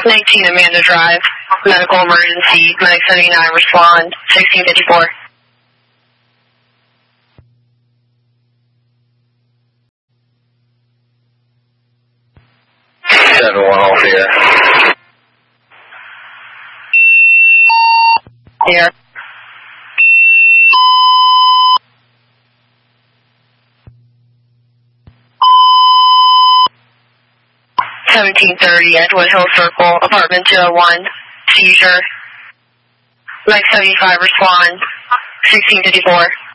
19 Amanda Drive, medical emergency, medic 79 respond, 1654. 7-1 all clear. Here. 1730 Edgewood Hill Circle, apartment 201, seizure. Medic 75 respond, 1654.